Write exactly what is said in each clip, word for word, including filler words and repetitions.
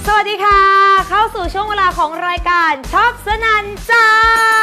สวัสดีค่ะเข้าสู่ช่วงเวลาของรายการช็อปสนั่นจอ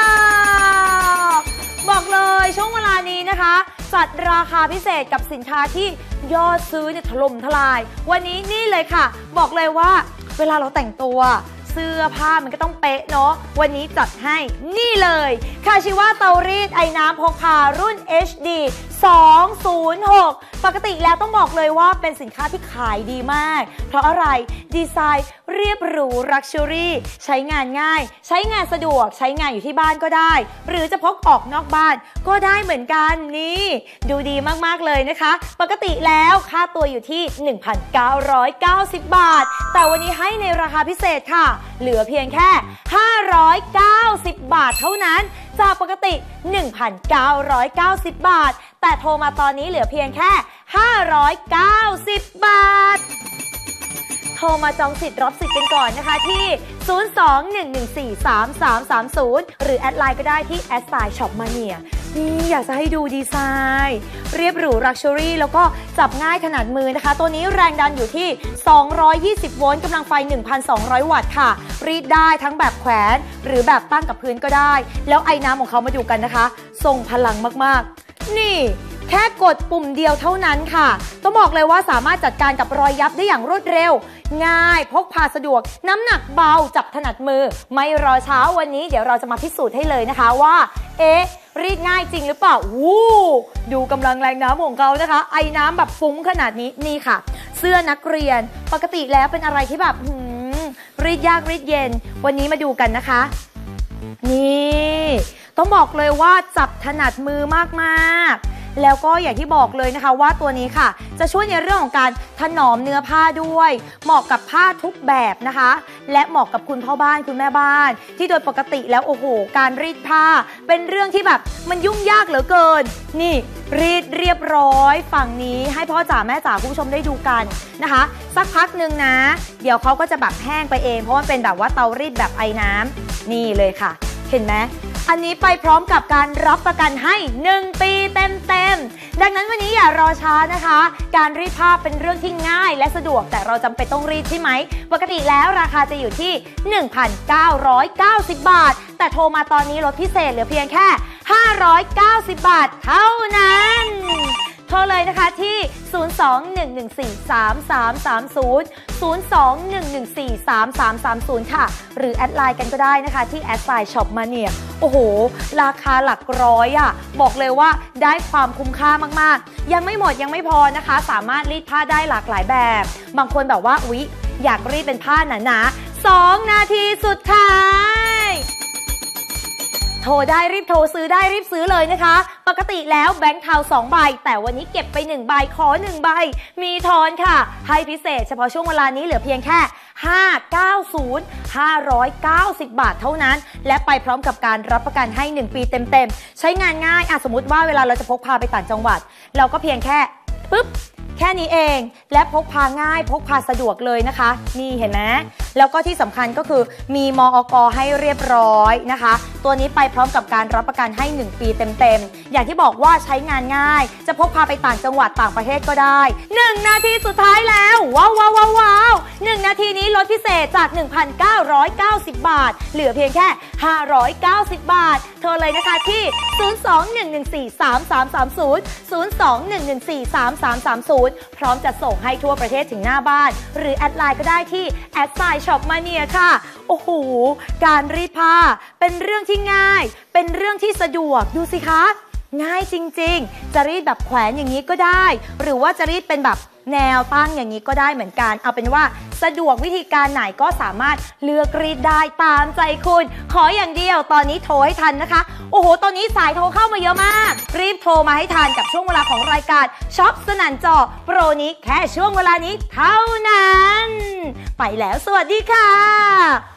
บอกเลยช่วงเวลานี้นะคะจัดราคาพิเศษกับสินค้าที่ยอดซื้อเนี่ยถล่มทลายวันนี้นี่เลยค่ะบอกเลยว่าเวลาเราแต่งตัวเสื้อผ้ามันก็ต้องเป๊ะเนาะวันนี้จัดให้นี่เลยคาชิวะเตารีดไอ้น้ำพกพารุ่น เอช ดี สองศูนย์หก ปกติแล้วต้องบอกเลยว่าเป็นสินค้าที่ขายดีมากเพราะอะไรดีไซน์เรียบหรูลักชัวรี่ใช้งานง่ายใช้งานสะดวกใช้งานอยู่ที่บ้านก็ได้หรือจะพกออกนอกบ้านก็ได้เหมือนกันนี่ดูดีมากๆเลยนะคะปกติแล้วค่าตัวอยู่ที่ หนึ่งพันเก้าร้อยเก้าสิบ บาทแต่วันนี้ให้ในราคาพิเศษค่ะเหลือเพียงแค่ห้าร้อยเก้าสิบบาทเท่านั้นจากปกติ หนึ่งพันเก้าร้อยเก้าสิบ บาทแต่โทรมาตอนนี้เหลือเพียงแค่ห้าร้อยเก้าสิบบาทโทรมาจองสิทธิ์รับสิทธิ์กันก่อนนะคะที่ ศูนย์ สอง หนึ่ง หนึ่ง สี่ สาม สาม สาม ศูนย์ หรือแอดไลน์ก็ได้ที่แอดไซน์ช็อปมาเนียนี่อยากจะให้ดูดีไซน์เรียบหรูลักชัวรี่แล้วก็จับง่ายขนาดมือนะคะตัวนี้แรงดันอยู่ที่สองร้อยยี่สิบโวลต์กำลังไฟ หนึ่งพันสองร้อย วัตต์ค่ะรีดได้ทั้งแบบแขวนหรือแบบตั้งกับพื้นก็ได้แล้วไอ้น้ำของเขามาดูกันนะคะทรงพลังมากๆนี่แค่กดปุ่มเดียวเท่านั้นค่ะต้องบอกเลยว่าสามารถจัดการกับรอยยับได้อย่างรวดเร็วง่ายพกพาสะดวกน้ำหนักเบาจับถนัดมือไม่รอช้าวันนี้เดี๋ยวเราจะมาพิสูจน์ให้เลยนะคะว่าเอ๊ะรีดง่ายจริงหรือเปล่าวู้ดูกำลังแรงน้ำของเขานะคะไอ้น้ำแบบฟุ้งขนาดนี้นี่ค่ะเสื้อนักเรียนปกติแล้วเป็นอะไรที่แบบหืมรีดยากรีดเย็นวันนี้มาดูกันนะคะนี่ต้องบอกเลยว่าจับถนัดมือมากๆแล้วก็อย่างที่บอกเลยนะคะว่าตัวนี้ค่ะจะช่วยในเรื่องของการถนอมเนื้อผ้าด้วยเหมาะกับผ้าทุกแบบนะคะและเหมาะกับคุณพ่อบ้านคุณแม่บ้านที่โดยปกติแล้วโอ้โหการรีดผ้าเป็นเรื่องที่แบบมันยุ่งยากเหลือเกินนี่รีดเรียบร้อยฝั่งนี้ให้พ่อจ๋าแม่จ๋าคุณผู้ชมได้ดูกันนะคะสักพักหนึ่งนะเดี๋ยวเขาก็จะแบบแห้งไปเองเพราะว่าเป็นแบบว่าเตารีดแบบไอ้น้ำนี่เลยค่ะเห็นไหมอันนี้ไปพร้อมกับการรับประกันให้หนึ่งปีเต็มๆดังนั้นวันนี้อย่ารอช้านะคะการรีดผ้าเป็นเรื่องที่ง่ายและสะดวกแต่เราจำเป็นต้องรีดใช่ไหมปกติแล้วราคาจะอยู่ที่ หนึ่งพันเก้าร้อยเก้าสิบ บาทแต่โทรมาตอนนี้ลดพิเศษเหลือเพียงแค่ห้าร้อยเก้าสิบบาทเท่านั้นโทรเลยนะคะที่ ศูนย์ สอง หนึ่ง หนึ่ง สี่ สาม สาม สาม ศูนย์ ศูนย์ สอง หนึ่ง หนึ่ง สี่ สาม สาม สาม ศูนย์ ค่ะหรือแอดไลน์กันก็ได้นะคะที่แอดไซน์ช็อปมาเนียโอ้โหราคาหลักร้อยอ่ะบอกเลยว่าได้ความคุ้มค่ามากๆยังไม่หมดยังไม่พอนะคะสามารถรีดผ้าได้หลากหลายแบบบางคนแบบว่าอุ๊ยอยากรีดเป็นผ้าหนาๆสองนาทีสุดท้ายโทรได้รีบโทรซื้อได้รีบซื้อเลยนะคะปกติแล้วแบงค์เทาสองใบแต่วันนี้เก็บไปหนึ่งใบขอหนึ่งใบมีทอนค่ะให้พิเศษเฉพาะช่วงเวลานี้เหลือเพียงแค่ห้าร้อยเก้าสิบ ห้าร้อยเก้าสิบบาทเท่านั้นและไปพร้อมกับการรับประกันให้หนึ่งปีเต็มๆใช้งานง่ายอ่ะสมมติว่าเวลาเราจะพกพาไปต่างจังหวัดเราก็เพียงแค่ปึ๊บแค่นี้เองและพกพาง่ายพกพาสะดวกเลยนะคะนี่เห็นไหมแล้วก็ที่สำคัญก็คือมีมอก.ให้เรียบร้อยนะคะตัวนี้ไปพร้อมกับการรับประกันให้หนึ่งปีเต็มๆอย่างที่บอกว่าใช้งานง่ายจะพกพาไปต่างจังหวัดต่างประเทศก็ได้หนึ่งนาทีสุดท้ายแล้วว้าวว้าวว้าวหนึ่งนาทีนี้ลดพิเศษจาก หนึ่งพันเก้าร้อยเก้าสิบ บาทเหลือเพียงแค่ห้าร้อยเก้าสิบบาทโทรเลยนะคะที่ ศูนย์ สอง หนึ่ง หนึ่ง สี่ สาม สาม สาม ศูนย์ ศูนย์ สอง หนึ่ง หนึ่ง สี่ สาม สาม สาม ศูนย์พร้อมจะส่งให้ทั่วประเทศถึงหน้าบ้านหรือแอดไลน์ก็ได้ที่แอดไซน์ช็อปมาเนียค่ะโอ้โหการรีดผ้าเป็นเรื่องที่ง่ายเป็นเรื่องที่สะดวกดูสิคะง่ายจริงๆจะรีดแบบแขวนอย่างนี้ก็ได้หรือว่าจะรีดเป็นแบบแนวตั้งอย่างนี้ก็ได้เหมือนกันเอาเป็นว่าสะดวกวิธีการไหนก็สามารถเลือกรีดได้ตามใจคุณขออย่างเดียวตอนนี้โทรให้ทันนะคะโอ้โหตอนนี้สายโทรเข้ามาเยอะมากรีบโทรมาให้ทันกับช่วงเวลาของรายการช็อปสนั่นจอโปรนี้แค่ช่วงเวลานี้เท่านั้นไปแล้วสวัสดีค่ะ